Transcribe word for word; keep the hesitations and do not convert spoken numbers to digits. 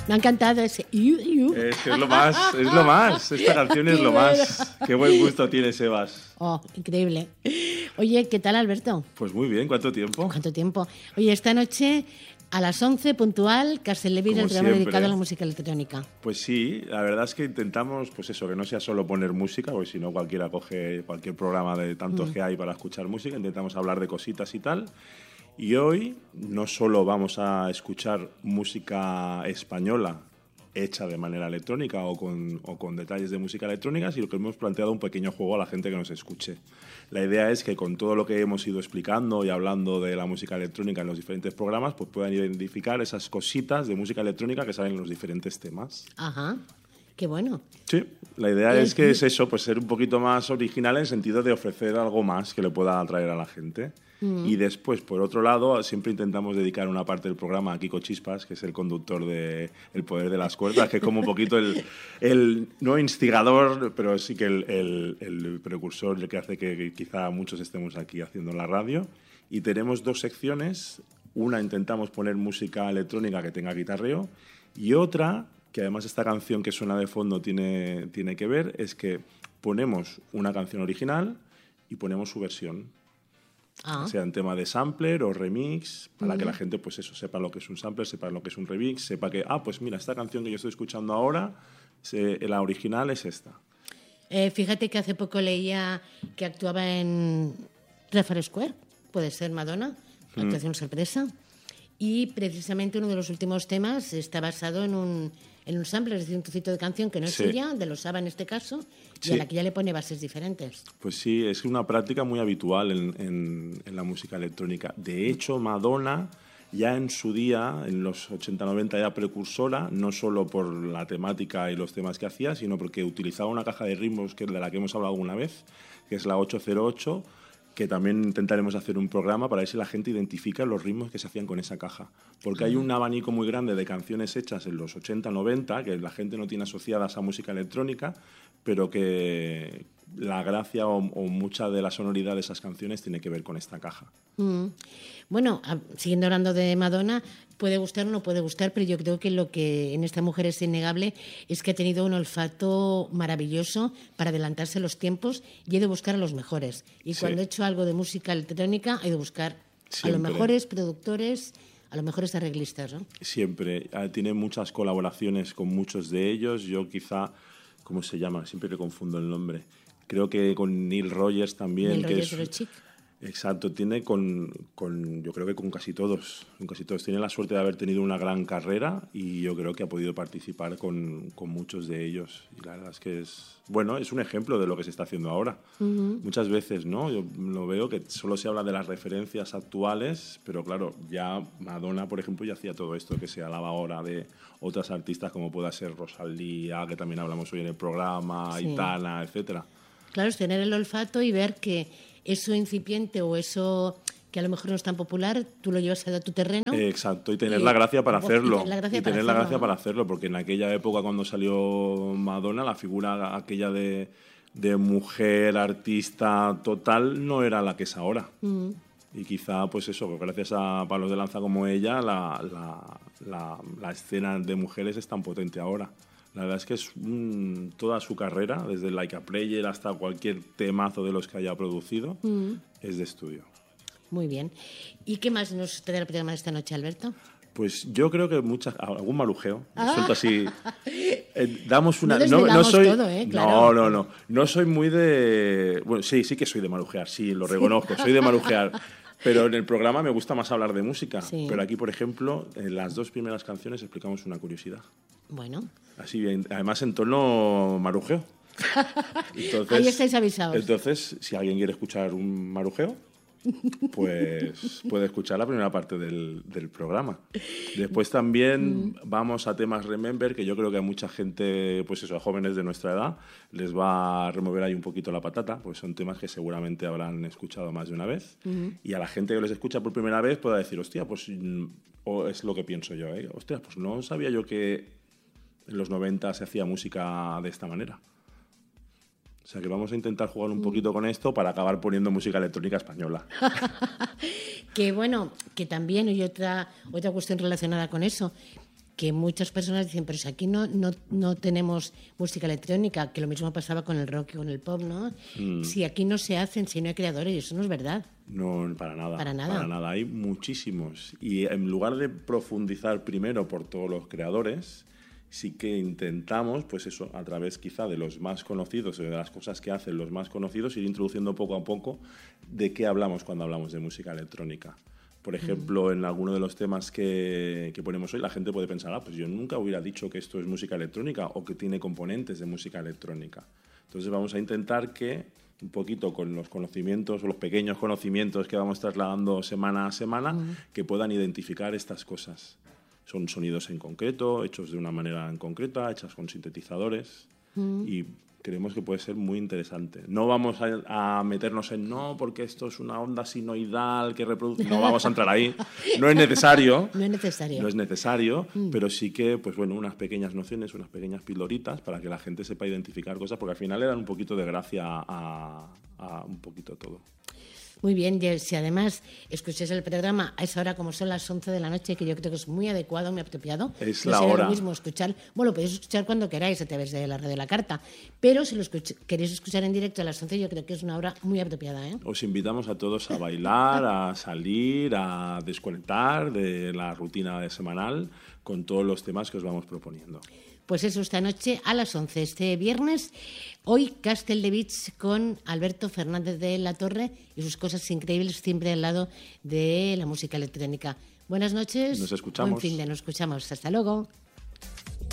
Me ha encantado ese. You, you. Es que es lo más, es lo más. Esta canción es lo más. Qué buen gusto tiene Sebas. Oh, increíble. Oye, ¿qué tal, Alberto? Pues muy bien, ¿cuánto tiempo? ¿Cuánto tiempo? Oye, esta noche a las once, puntual, Castleville, el programa siempre. dedicado a la música electrónica. Pues sí, la verdad es que intentamos, pues eso, que no sea solo poner música, porque si no cualquiera coge cualquier programa de tantos mm. que hay para escuchar música. Intentamos hablar de cositas y tal. Y hoy no solo vamos a escuchar música española hecha de manera electrónica o con, o con detalles de música electrónica, sino que hemos planteado un pequeño juego a la gente que nos escuche. La idea es que con todo lo que hemos ido explicando y hablando de la música electrónica en los diferentes programas, pues puedan identificar esas cositas de música electrónica que salen en los diferentes temas. Ajá. Qué bueno. Sí, la idea es que es eso, pues ser un poquito más original en el sentido de ofrecer algo más que le pueda atraer a la gente. Mm. Y después, por otro lado, siempre intentamos dedicar una parte del programa a Kiko Chispas, que es el conductor de El Poder de las Cuerdas, que es como un poquito el, el no instigador, pero sí que el, el, el precursor, el que hace que quizá muchos estemos aquí haciendo la radio. Y tenemos dos secciones. Una, intentamos poner música electrónica que tenga guitarreo, y otra, que además esta canción que suena de fondo tiene, tiene que ver, es que ponemos una canción original y ponemos su versión. Ah. Sea en tema de sampler o remix, para uh-huh. que la gente pues eso sepa lo que es un sampler, sepa lo que es un remix, sepa que, ah, pues mira, esta canción que yo estoy escuchando ahora, se, la original es esta. Eh, fíjate que hace poco leía que actuaba en Trafalgar Square, puede ser Madonna, actuación mm. sorpresa, y precisamente uno de los últimos temas está basado en un... en un sampler, es decir, un trocito de canción que no es sí. suya, de los ABBA en este caso, y sí. a la que ya le pone bases diferentes. Pues sí, es una práctica muy habitual en, en, en la música electrónica. De hecho, Madonna ya en su día, en los ochenta noventa, era precursora, no solo por la temática y los temas que hacía, sino porque utilizaba una caja de ritmos que, de la que hemos hablado alguna vez, que es la ocho cero ocho, que también intentaremos hacer un programa para ver si la gente identifica los ritmos que se hacían con esa caja. Porque hay un abanico muy grande de canciones hechas en los ochenta noventa que la gente no tiene asociadas a música electrónica, pero que la gracia o, o mucha de la sonoridad de esas canciones tiene que ver con esta caja. Mm. Bueno, siguiendo hablando de Madonna, puede gustar o no puede gustar, pero yo creo que lo que en esta mujer es innegable es que ha tenido un olfato maravilloso para adelantarse los tiempos y ha ido a buscar a los mejores. Y sí. cuando ha hecho algo de música electrónica, ha ido a buscar Siempre. a los mejores productores, a los mejores arreglistas, ¿no? Siempre. Tiene muchas colaboraciones con muchos de ellos. Yo quizá, ¿cómo se llama? Siempre le confundo el nombre. Creo que con Neil Rogers también. Neil que Rogers es, el chic. Exacto, tiene con, con, yo creo que con casi todos, con casi todos. Tiene la suerte de haber tenido una gran carrera y yo creo que ha podido participar con, con muchos de ellos. Y la verdad es que es, bueno, es un ejemplo de lo que se está haciendo ahora. Uh-huh. Muchas veces, ¿no? Yo lo veo que solo se habla de las referencias actuales, pero claro, ya Madonna, por ejemplo, ya hacía todo esto que se hablaba ahora de otras artistas como pueda ser Rosalía, que también hablamos hoy en el programa, sí. Aitana, etcétera. Claro, es tener el olfato y ver que eso incipiente o eso que a lo mejor no es tan popular, tú lo llevas a tu terreno. Eh, exacto, y tener y, la gracia para hacerlo. Y tener la gracia, y para, tener hacerlo, la gracia ¿no? para hacerlo, porque en aquella época cuando salió Madonna, la figura aquella de, de mujer artista total no era la que es ahora. Mm. Y quizá, pues eso, gracias a palos de lanza como ella, la, la, la, la escena de mujeres es tan potente ahora. La verdad es que es mm, toda su carrera, desde Like a Prayer hasta cualquier temazo de los que haya producido, mm. es de estudio. Muy bien. ¿Y qué más nos trae el programa de esta noche, Alberto? Pues yo creo que muchas, algún marujeo. Ah. Suelto así. Eh, damos una. No, no, no soy. Todo, ¿eh? Claro. No, no, no. No soy muy de. Bueno, sí, sí que soy de marujear, sí, lo reconozco. Soy de marujear. Pero en el programa me gusta más hablar de música. Sí. Pero aquí, por ejemplo, en las dos primeras canciones explicamos una curiosidad. Bueno. Así bien, además en tono marujeo. Entonces, ahí estáis avisados. Entonces, si alguien quiere escuchar un marujeo, pues puede escuchar la primera parte del, del programa. Después también mm. vamos a temas Remember, que yo creo que a mucha gente, pues eso, a jóvenes de nuestra edad, les va a remover ahí un poquito la patata, pues son temas que seguramente habrán escuchado más de una vez. Mm. Y a la gente que les escucha por primera vez pueda decir, hostia, pues o es lo que pienso yo, ¿eh? Hostia, pues no sabía yo que en los noventa se hacía música de esta manera. O sea que vamos a intentar jugar un poquito con esto para acabar poniendo música electrónica española. Que bueno, que también hay otra, otra cuestión relacionada con eso. que muchas personas dicen, pero si aquí no, no, no tenemos música electrónica, que lo mismo pasaba con el rock y con el pop, ¿no? Mm. Si aquí no se hacen, si no hay creadores, y eso no es verdad. No, para nada. Para nada. Para nada. Hay muchísimos. Y en lugar de profundizar primero por todos los creadores, sí que intentamos, pues eso, a través quizá de los más conocidos, de las cosas que hacen los más conocidos, ir introduciendo poco a poco de qué hablamos cuando hablamos de música electrónica. Por ejemplo, en alguno de los temas que, que ponemos hoy, la gente puede pensar, ah, pues yo nunca hubiera dicho que esto es música electrónica o que tiene componentes de música electrónica. Entonces vamos a intentar que, un poquito con los conocimientos o los pequeños conocimientos que vamos trasladando semana a semana, uh-huh. que puedan identificar estas cosas. Son sonidos en concreto, hechos de una manera en concreta, hechas con sintetizadores, uh-huh. y creemos que puede ser muy interesante. No vamos a, a meternos en no, porque esto es una onda sinoidal que reproduce. No vamos a entrar ahí. No es necesario. No es necesario. No es necesario, mm. pero sí que, pues bueno, unas pequeñas nociones, unas pequeñas pildoritas para que la gente sepa identificar cosas, porque al final le dan un poquito de gracia a, a un poquito todo. Muy bien, y si además escucháis el programa a esa hora como son las once de la noche, que yo creo que es muy adecuado, muy apropiado. Es no la sería hora. Lo mismo escuchar, bueno, lo podéis escuchar cuando queráis a través de la radio de la carta, pero si lo escuch- queréis escuchar en directo a las once, yo creo que es una hora muy apropiada, ¿eh? Os invitamos a todos a bailar, a salir, a desconectar de la rutina de semanal con todos los temas que os vamos proponiendo. Pues eso, esta noche a las once, este viernes, hoy Castel de Beach con Alberto Fernández de la Torre y sus cosas increíbles siempre al lado de la música electrónica. Buenas noches. Nos escuchamos. Buen fin de, nos escuchamos. Hasta luego.